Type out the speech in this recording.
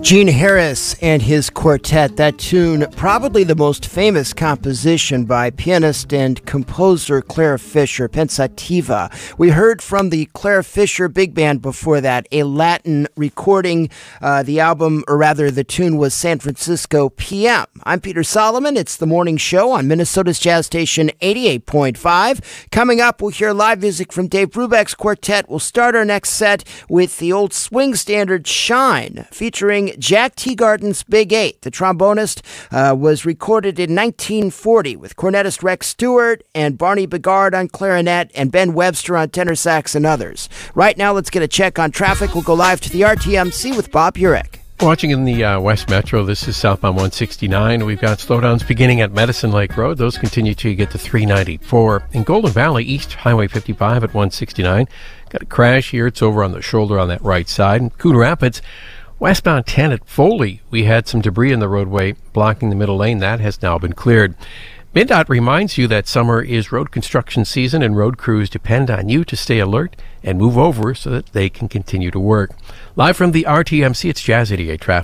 Gene Harris and his quartet, that tune, probably the most famous composition by pianist and composer Clara Fischer, Pensativa. We heard from the Clara Fischer Big Band before that, a Latin recording. The album, or rather the tune, was San Francisco PM. I'm Peter Solomon. It's the morning show on Minnesota's Jazz Station 88.5. Coming up, we'll hear live music from Dave Brubeck's quartet. We'll start our next set with the old swing standard Shine, featuring Jack Teagarden's Big Eight. The trombonist was recorded in 1940 with cornetist Rex Stewart and Barney Bigard on clarinet and Ben Webster on tenor sax and others. Right now, let's get a check on traffic. We'll go live to the RTMC with Bob Urich. Watching in the West Metro, this is southbound 169. We've got slowdowns beginning at Medicine Lake Road. Those continue till you get to 394. In Golden Valley, East Highway 55 at 169. Got a crash here. It's over on the shoulder on that right side. In Coon Rapids, westbound 10 at Foley, we had some debris in the roadway blocking the middle lane. That has now been cleared. MnDOT reminds you that summer is road construction season and road crews depend on you to stay alert and move over so that they can continue to work. Live from the RTMC, it's Jazz 88 Traffic.